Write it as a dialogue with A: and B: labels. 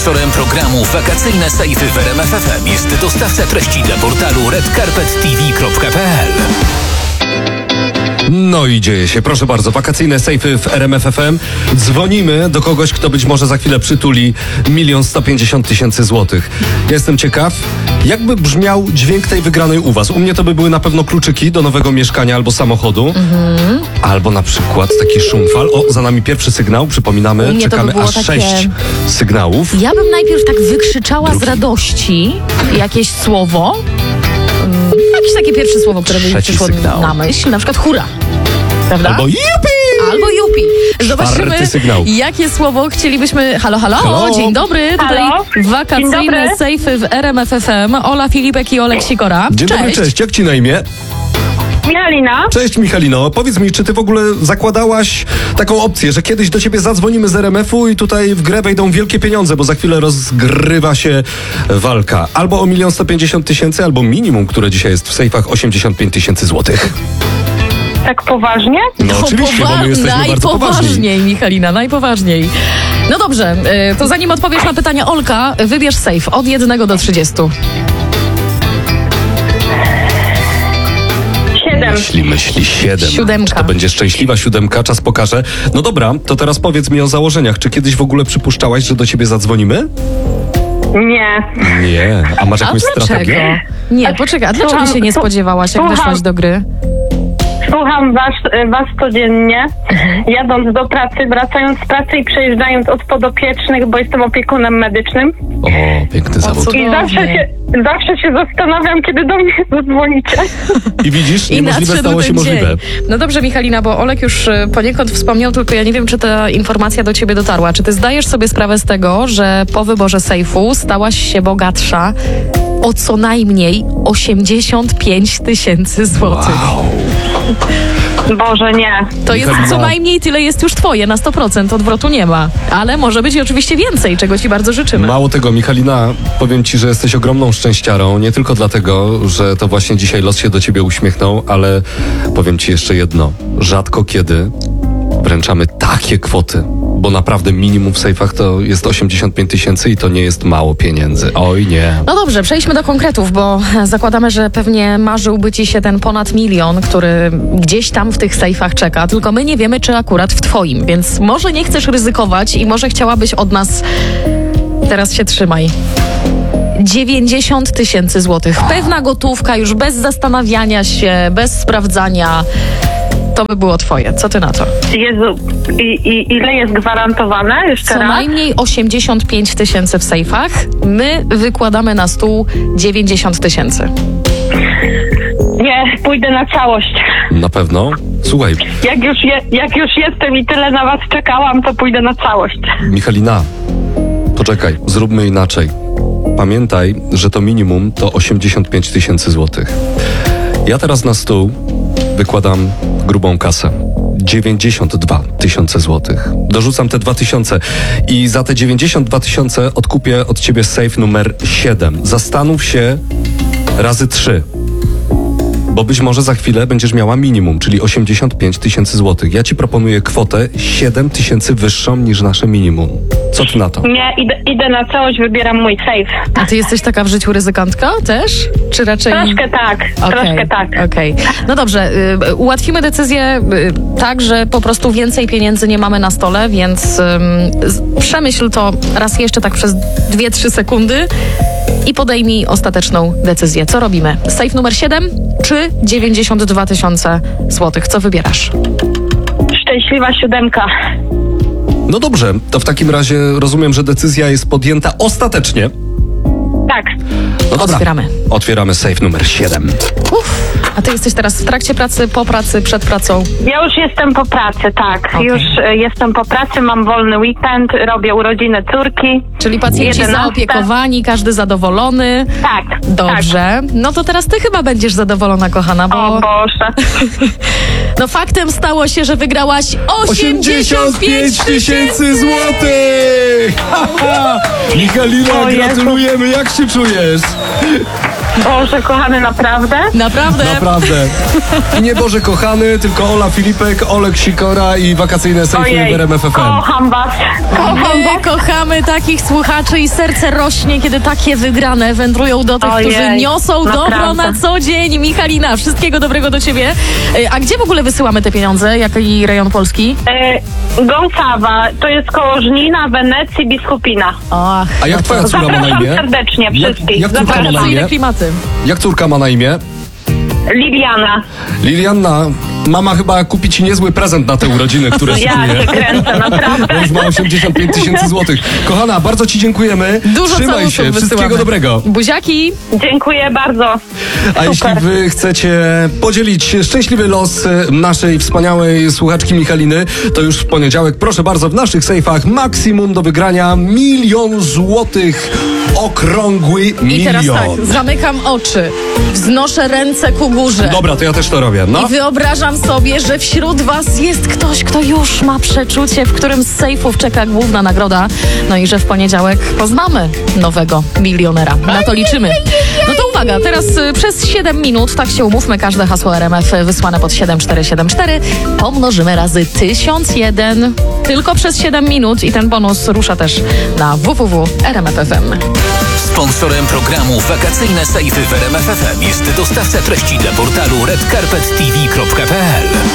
A: Sponsorem programu Wakacyjne Sejfy w RMF FM jest dostawca treści dla portalu redcarpettv.pl.
B: No i dzieje się, proszę bardzo, wakacyjne sejfy w RMF FM. Dzwonimy do kogoś, kto być może za chwilę przytuli 1 150 000 złotych. Ja jestem ciekaw, jakby brzmiał dźwięk tej wygranej u was. U mnie to by były na pewno kluczyki do nowego mieszkania albo samochodu. Albo na przykład taki szumfal. O, za nami pierwszy sygnał, przypominamy, czekamy aż
C: takie
B: 6 sygnałów.
C: Ja bym najpierw tak wykrzyczała z radości jakieś słowo. Jakieś takie pierwsze słowo, które by mi
B: Trzeci
C: przyszło
B: sygnał.
C: na myśl. Na przykład hura. Prawda?
B: Albo jupi!
C: Albo jupi. Zobaczymy,
B: Czwarty sygnał.
C: jakie słowo chcielibyśmy... Halo, halo,
B: Halo.
C: dzień dobry.
D: Halo.
C: Tutaj wakacyjne
D: Dzień dobry.
C: sejfy w RMF FM. Ola Filipek i Olek Sikora.
B: Dzień dobry, cześć, jak ci na imię?
D: Michalina?
B: Cześć Michalino, powiedz mi, czy ty w ogóle zakładałaś taką opcję, że kiedyś do ciebie zadzwonimy z RMF-u i tutaj w grę wejdą wielkie pieniądze, bo za chwilę rozgrywa się walka. Albo o 1 150 000, albo minimum, które dzisiaj jest w sejfach, 85 000 złotych.
D: Tak poważnie?
B: No oczywiście, bo my jesteśmy bardzo poważni.
C: Najpoważniej, Michalina, najpoważniej. No dobrze, to zanim odpowiesz na pytanie Olka, wybierz sejf od 1 do 30.
D: 7.
B: Myśli 7.
C: Siódemka.
B: Czy to będzie szczęśliwa siódemka? Czas pokaże. No dobra, to teraz powiedz mi o założeniach. Czy kiedyś w ogóle przypuszczałaś, że do ciebie zadzwonimy?
D: Nie.
B: Nie. A masz
C: A
B: jakąś
C: dlaczego?
B: strategię?
C: Nie, poczekaj, a dlaczego się nie spodziewałaś, jak weszłaś do gry?
D: Słucham was codziennie, jadąc do pracy, wracając z pracy i przejeżdżając od podopiecznych, bo jestem opiekunem medycznym.
B: O, piękny zawód.
D: I zawsze się zastanawiam, kiedy do mnie zadzwonicie.
B: I widzisz, niemożliwe
C: nadszedł
B: stało się
C: ten
B: możliwe.
C: dzień. No dobrze, Michalina, bo Olek już poniekąd wspomniał, tylko ja nie wiem, czy ta informacja do ciebie dotarła. Czy ty zdajesz sobie sprawę z tego, że po wyborze sejfu stałaś się bogatsza o co najmniej 85 000 złotych?
B: Wow.
D: Boże, nie.
C: To jest
B: Michalina.
C: co najmniej tyle jest już twoje, na 100%, odwrotu nie ma. Ale może być oczywiście więcej, czego ci bardzo życzymy.
B: Mało tego, Michalina, powiem ci, że jesteś ogromną szczęściarą, nie tylko dlatego, że to właśnie dzisiaj los się do ciebie uśmiechnął, ale powiem ci jeszcze jedno. Rzadko kiedy wręczamy takie kwoty, bo naprawdę minimum w sejfach to jest 85 000 i to nie jest mało pieniędzy. Oj nie.
C: No dobrze, przejdźmy do konkretów, bo zakładamy, że pewnie marzyłby ci się ten ponad 1 000 000, który gdzieś tam w tych sejfach czeka, tylko my nie wiemy, czy akurat w twoim, więc może nie chcesz ryzykować i może chciałabyś od nas, teraz się trzymaj, 90 000 złotych. Pewna gotówka, już bez zastanawiania się, bez sprawdzania. To by było twoje. Co ty na to?
D: Jezu, i ile jest gwarantowane? Jeszcze
C: Co
D: raz?
C: najmniej 85 000 w sejfach. My wykładamy na stół 90 000.
D: Nie, pójdę na całość.
B: Na pewno. Słuchaj,
D: Jak już jestem i tyle na was czekałam, to pójdę na całość.
B: Michalina, poczekaj, zróbmy inaczej. Pamiętaj, że to minimum to 85 000 złotych. Ja teraz na stół wykładam grubą kasę. 92 000 złotych. Dorzucam te 2 000 i za te 92 000 odkupię od ciebie safe numer 7. Zastanów się razy 3. Bo być może za chwilę będziesz miała minimum, czyli 85 000 złotych. Ja ci proponuję kwotę 7 000 wyższą niż nasze minimum. Co ty na to?
D: Nie, idę na całość, wybieram mój safe.
C: A ty jesteś taka w życiu ryzykantka też? Czy raczej...
D: Troszkę tak, troszkę tak.
C: Okej. No dobrze, ułatwimy decyzję tak, że po prostu więcej pieniędzy nie mamy na stole, więc przemyśl to raz jeszcze tak przez 2-3 sekundy i podejmij ostateczną decyzję. Co robimy? Safe numer 7 czy 92 000 złotych? Co wybierasz?
D: Szczęśliwa 7.
B: No dobrze, to w takim razie rozumiem, że decyzja jest podjęta ostatecznie.
D: Tak.
B: No dobra. Otwieramy safe numer 7.
C: A ty jesteś teraz w trakcie pracy, po pracy, przed pracą?
D: Ja już jestem po pracy, tak.
C: Okej.
D: Już jestem po pracy, mam wolny weekend, robię urodziny córki.
C: Czyli pacjenci
D: 11.
C: zaopiekowani, każdy zadowolony.
D: Tak.
C: Dobrze. No to teraz ty chyba będziesz zadowolona, kochana,
D: Tak.
C: bo
D: O Boże.
C: no faktem stało się, że wygrałaś 85
B: 000 złotych! Michalina,
D: O Jezu.
B: gratulujemy, jak się czujesz?
D: Boże, kochany, naprawdę?
C: Naprawdę?
B: Naprawdę. I nie Boże kochany, tylko Ola Filipek, Olek Sikora i wakacyjne sejfy w RMF FM.
D: kocham was. Kocham
C: My
D: was.
C: kochamy takich słuchaczy i serce rośnie, kiedy takie wygrane wędrują do tych,
D: Ojej,
C: którzy niosą dobro
D: naprawdę.
C: na co dzień. Michalina, wszystkiego dobrego do ciebie. A gdzie w ogóle wysyłamy te pieniądze? Jaki rejon Polski?
D: Gąsawa, to jest koło Żnina, Wenecji, Biskupina.
C: Ach,
B: A jak twoja córka ma na
D: Zapraszam
B: imię?
D: serdecznie wszystkich.
B: Jak córka ma na
C: wakacyjne
B: imię?
C: klimaty.
B: Jak córka ma na imię?
D: Liliana.
B: Lilianna, mama chyba kupi ci niezły prezent na te urodziny, które
D: Ja się
B: szykuje.
D: kręcę, naprawdę.
B: Bo już ma 85 000 złotych. Kochana, bardzo ci dziękujemy.
C: Dużo
B: Trzymaj
C: całusów
B: się,
C: wysyłamy.
B: wszystkiego dobrego.
C: Buziaki.
D: Dziękuję bardzo.
B: A jeśli wy chcecie podzielić szczęśliwy los naszej wspaniałej słuchaczki Michaliny, to już w poniedziałek, proszę bardzo, w naszych sejfach maksimum do wygrania 1 000 000 złotych. Okrągły
C: I teraz
B: milion.
C: tak, zamykam oczy, wznoszę ręce ku górze.
B: Dobra, to ja też to robię. No.
C: I wyobrażam sobie, że wśród was jest ktoś, kto już ma przeczucie, w którym z sejfów czeka główna nagroda. No i że w poniedziałek poznamy nowego milionera. Na to liczymy. No to uwaga, teraz przez 7 minut, tak się umówmy, każde hasło RMF wysłane pod 7474 pomnożymy razy 1001. Tylko przez 7 minut i ten bonus rusza też na www.rmf.fm.
A: Sponsorem programu Wakacyjne sejfy w RMF FM jest dostawca treści dla portalu redcarpettv.pl.